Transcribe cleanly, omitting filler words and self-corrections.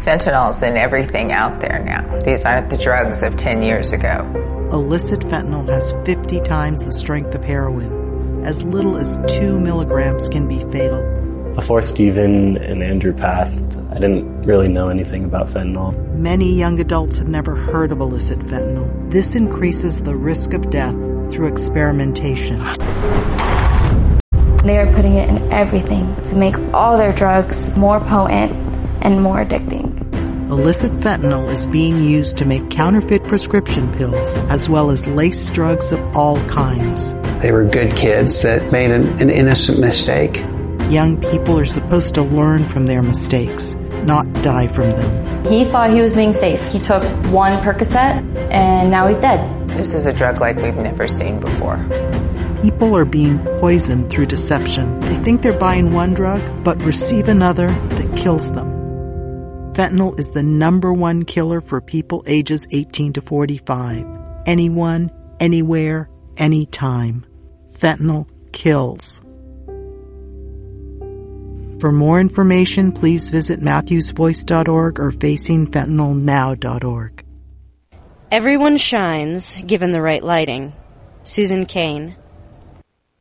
Fentanyl's in everything out there now. These aren't the drugs of 10 years ago. Illicit fentanyl has 50 times the strength of heroin. As little as 2 milligrams can be fatal. Before Stephen and Andrew passed, I didn't really know anything about fentanyl. Many young adults have never heard of illicit fentanyl. This increases the risk of death through experimentation. They are putting it in everything to make all their drugs more potent and more addicting. Illicit fentanyl is being used to make counterfeit prescription pills, as well as lace drugs of all kinds. They were good kids that made an innocent mistake. Young people are supposed to learn from their mistakes, not die from them. He thought he was being safe. He took one Percocet, and now he's dead. This is a drug like we've never seen before. People are being poisoned through deception. They think they're buying one drug, but receive another that kills them. Fentanyl is the #1 killer for people ages 18 to 45. Anyone, anywhere, anytime. Fentanyl kills. For more information, please visit MatthewsVoice.org or FacingFentanylNow.org. Everyone shines, given the right lighting. Susan Cain.